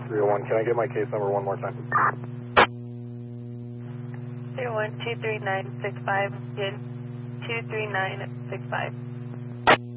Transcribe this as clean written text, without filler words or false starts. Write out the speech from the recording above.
301, can I get my case number one more time? 01-23965, again, 23965.